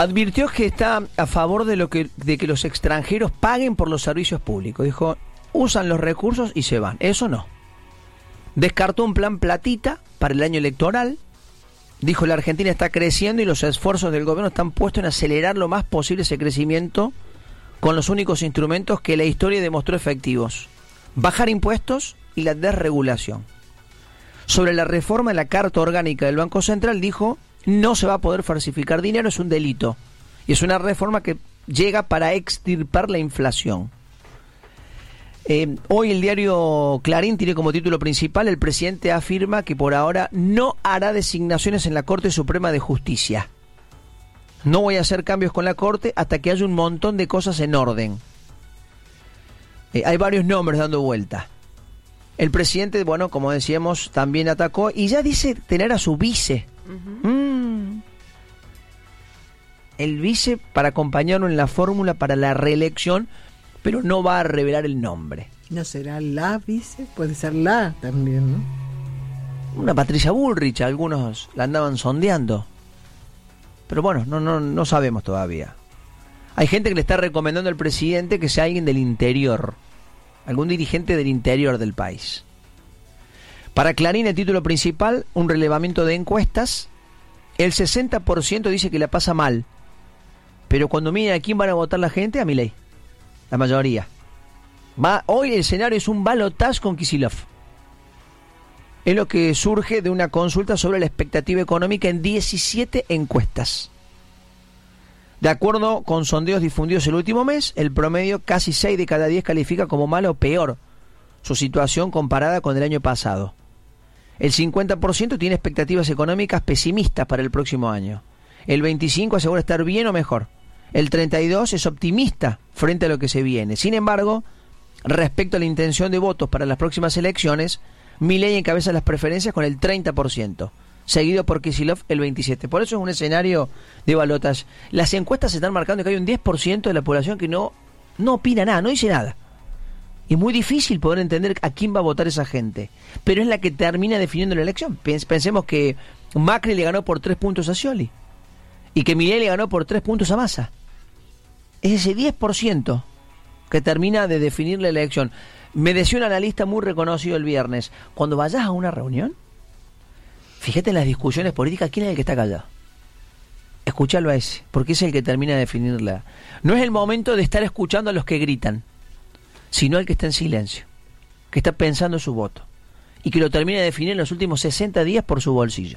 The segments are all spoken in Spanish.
Advirtió que está a favor de que los extranjeros paguen por los servicios públicos. Dijo, usan los recursos y se van. Eso no. Descartó un plan platita para el año electoral. Dijo, la Argentina está creciendo y los esfuerzos del gobierno están puestos en acelerar lo más posible ese crecimiento con los únicos instrumentos que la historia demostró efectivos: bajar impuestos y la desregulación. Sobre la reforma de la Carta Orgánica del Banco Central dijo, no se va a poder falsificar dinero, es un delito. Y es una reforma que llega para extirpar la inflación. Hoy el diario Clarín tiene como título principal: el presidente afirma que por ahora no hará designaciones en la Corte Suprema de Justicia. No voy a hacer cambios con la Corte hasta que haya un montón de cosas en orden. Hay varios nombres dando vuelta. El presidente, bueno, como decíamos, también atacó y ya dice tener a su vice. El vice para acompañarlo en la fórmula para la reelección, pero no va a revelar el nombre. ¿No será la vice? Puede ser la también, ¿no? Una Patricia Bullrich, algunos la andaban sondeando. Pero bueno, no sabemos todavía. Hay gente que le está recomendando al presidente que sea alguien del interior, algún dirigente del interior del país. Para Clarín, el título principal, un relevamiento de encuestas. El 60% dice que la pasa mal, pero cuando miren a quién van a votar la gente, a Milei. La mayoría. Hoy el escenario es un balotaje con Kicillof. Es lo que surge de una consulta sobre la expectativa económica en 17 encuestas. De acuerdo con sondeos difundidos el último mes, el promedio, casi 6 de cada 10 califica como mala o peor su situación comparada con el año pasado. El 50% tiene expectativas económicas pesimistas para el próximo año. El 25% asegura estar bien o mejor. El 32% es optimista frente a lo que se viene. Sin embargo, respecto a la intención de votos para las próximas elecciones, Milei encabeza las preferencias con el 30%, seguido por Kicillof el 27%. Por eso es un escenario de balotaje. Las encuestas están marcando que hay un 10% de la población que no opina nada, no dice nada. Es muy difícil poder entender a quién va a votar esa gente, pero es la que termina definiendo la elección. Pensemos que Macri le ganó por 3 puntos a Scioli y que Milei le ganó por 3 puntos a Massa. Es ese 10% que termina de definir la elección. Me decía un analista muy reconocido el viernes, cuando vayas a una reunión, fíjate en las discusiones políticas, ¿quién es el que está callado? Escúchalo a ese, porque es el que termina de definirla. No es el momento de estar escuchando a los que gritan, sino al que está en silencio, que está pensando su voto, y que lo termina de definir en los últimos 60 días por su bolsillo.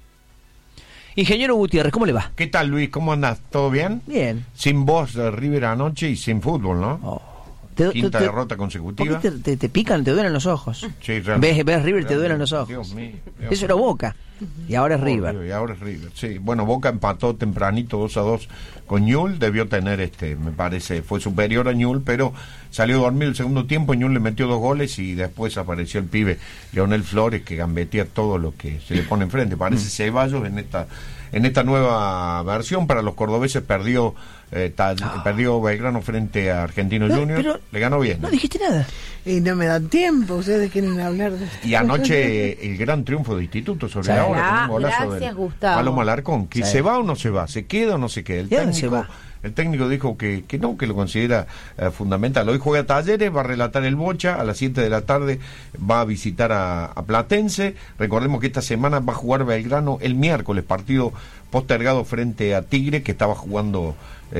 Ingeniero Gutiérrez, ¿cómo le va? ¿Qué tal, Luis? ¿Cómo andás? ¿Todo bien? Bien. Sin voz de River anoche y sin fútbol, ¿no? Quinta derrota consecutiva. ¿Por qué te pican, te duelen los ojos? Sí, realmente. Ves River, te duelen los ojos. Dios mío. Eso era Boca. Y ahora es River. Y ahora es River, sí. Bueno, Boca empató tempranito 2-2 con Newell's. Debió tener, me parece, fue superior a Newell's, pero salió dormido el segundo tiempo. Newell's le metió 2 goles y después apareció el pibe Leonel Flores, que gambetea todo lo que se le pone enfrente. Parece Ceballos en esta nueva versión. Para los cordobeses perdió Belgrano frente a Argentinos Juniors. Le ganó bien. No dijiste nada. Y no me dan tiempo, ustedes quieren hablar de esto. Y anoche el gran triunfo de Instituto sobre la hora, con un golazo de Paloma Alarcón. ¿Que se va o no se va? ¿Se queda o no se queda? El técnico dijo que no, que lo considera fundamental. Hoy juega Talleres, va a relatar el Bocha, a las 7 de la tarde va a visitar a Platense. Recordemos que esta semana va a jugar Belgrano el miércoles, partido postergado frente a Tigre, que estaba jugando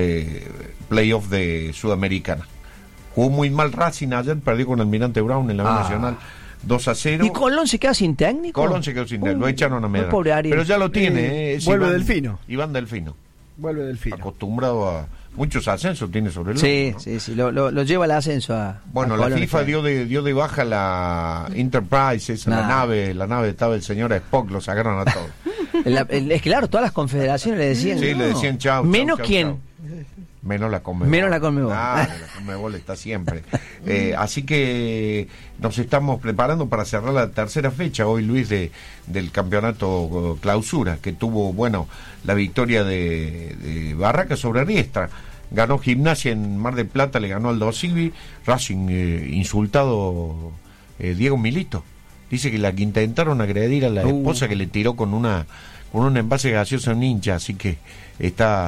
playoff de Sudamericana. Jugó muy mal Racing ayer, perdió con Almirante Brown en la B Nacional 2-0. ¿Y Colón se queda sin técnico? Colón se quedó sin técnico, lo echaron a Medrano. Pero ya lo tiene, vuelve Delfino. Iván Delfino. Vuelve Delfino. Acostumbrado a muchos ascensos tiene sobre el lomo, ¿no? Sí, lo lleva al ascenso a la FIFA dio de baja la Enterprise, la nave estaba el señor Spock, lo sacaron a todos. Es claro, todas las confederaciones le decían. Sí, le decían chao. Menos chau, quién. Chau. Menos la Conmebol. La Conmebol está siempre. Así que nos estamos preparando para cerrar la tercera fecha hoy, Luis, del campeonato clausura, que tuvo, la victoria de Barraca sobre Riestra. Ganó Gimnasia en Mar del Plata, le ganó al Dosivi. Racing, insultado Diego Milito. Dice que la que intentaron agredir a la esposa que le tiró con un envase gaseoso a un hincha, así que está